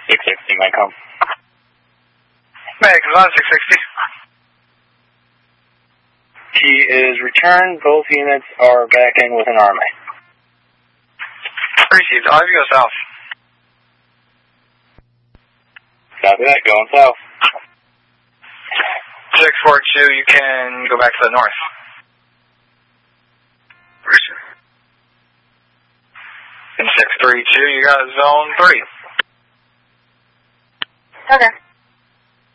660, may come. Meg, on 660. He is returned. Both units are back in with an army. Received. I'll have you go south. Copy that, going south. 642, you can go back to the north. And 632, you got zone 3. Okay.